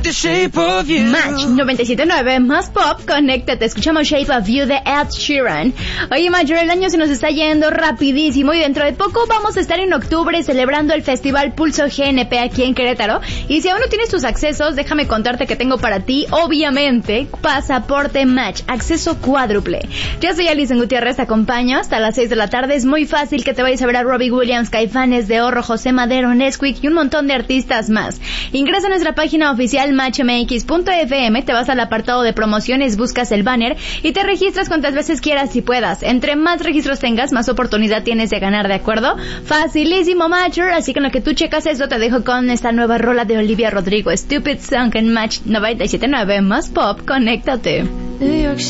the shape of you. Match 97.9 más pop, conéctate, escuchamos Shape of You de Ed Sheeran. Oye, Major, el año se nos está yendo rapidísimo y dentro de poco vamos a estar en octubre celebrando el Festival Pulso GNP aquí en Querétaro. Y si aún no tienes tus accesos, déjame contarte que tengo para ti, obviamente, pasaporte Match, acceso cuádruple. Yo soy Alison Gutiérrez, te acompaño hasta las 6 de la tarde. Es muy fácil que te vayas a ver a Robbie Williams, Caifanes, De Horro, José Madero, Nesquik y un montón de artistas más. Ingresa a nuestra página oficial matchmx.fm, te vas al apartado de promociones, buscas el banner y te registras cuantas veces quieras y puedas. Entre más registros tengas, más oportunidad tienes de ganar, ¿de acuerdo? Facilísimo, Matcher, así que en lo que tú checas eso, te dejo con esta nueva rola de Olivia Rodrigo, Stupid Song en Match 97.9 más pop, conéctate.